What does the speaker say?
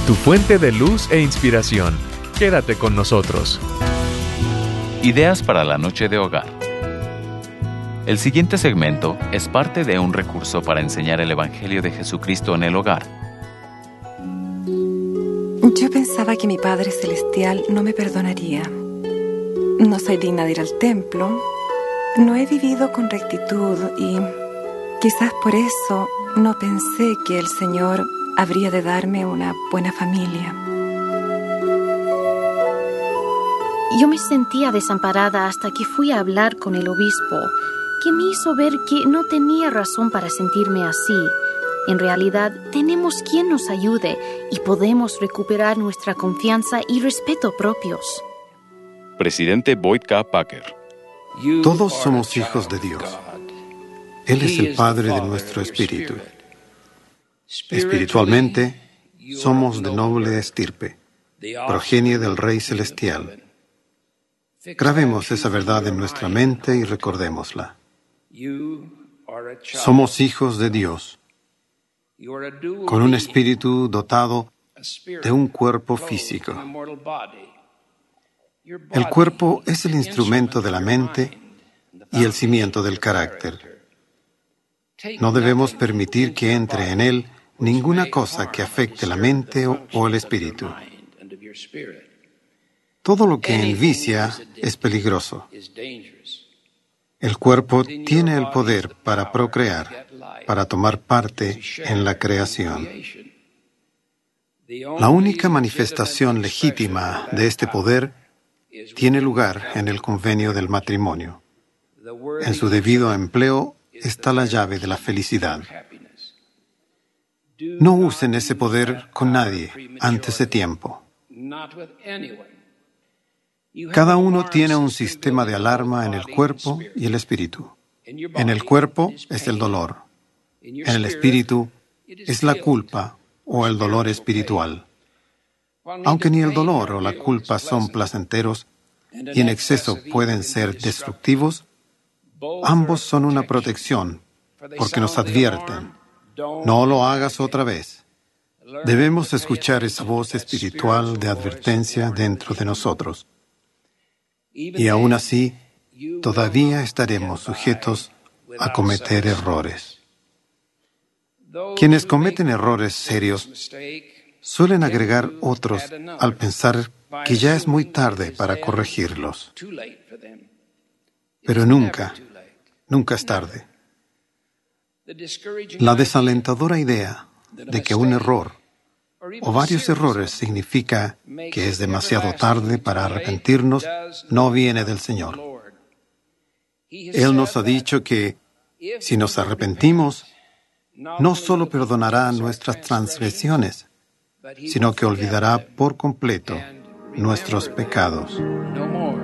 tu fuente de luz e inspiración. Quédate con nosotros. Ideas para la noche de hogar. El siguiente segmento es parte de un recurso para enseñar el Evangelio de Jesucristo en el hogar. Yo pensaba que mi Padre Celestial no me perdonaría. No soy digna de ir al templo. No he vivido con rectitud y quizás por eso no pensé que el Señor habría de darme una buena familia. Yo me sentía desamparada hasta que fui a hablar con el obispo, que me hizo ver que no tenía razón para sentirme así. En realidad, tenemos quien nos ayude y podemos recuperar nuestra confianza y respeto propios. Presidente Boyd K. Packer. Todos somos hijos de Dios. Él es el Padre de nuestro espíritu. Espiritualmente, somos de noble estirpe, progenie del Rey Celestial. Grabemos esa verdad en nuestra mente y recordémosla. Somos hijos de Dios, con un espíritu dotado de un cuerpo físico. El cuerpo es el instrumento de la mente y el cimiento del carácter. No debemos permitir que entre en él ninguna cosa que afecte la mente o el espíritu. Todo lo que envicia es peligroso. El cuerpo tiene el poder para procrear, para tomar parte en la creación. La única manifestación legítima de este poder tiene lugar en el convenio del matrimonio. En su debido empleo está la llave de la felicidad. No usen ese poder con nadie antes de tiempo. Cada uno tiene un sistema de alarma en el cuerpo y el espíritu. En el cuerpo es el dolor. En el espíritu es la culpa o el dolor espiritual. Aunque ni el dolor o la culpa son placenteros y en exceso pueden ser destructivos, ambos son una protección porque nos advierten: no lo hagas otra vez. Debemos escuchar esa voz espiritual de advertencia dentro de nosotros. Y aún así, todavía estaremos sujetos a cometer errores. Quienes cometen errores serios suelen agregar otros al pensar que ya es muy tarde para corregirlos. Pero nunca es tarde. La desalentadora idea de que un error o varios errores significa que es demasiado tarde para arrepentirnos no viene del Señor. Él nos ha dicho que si nos arrepentimos, no solo perdonará nuestras transgresiones, sino que olvidará por completo nuestros pecados.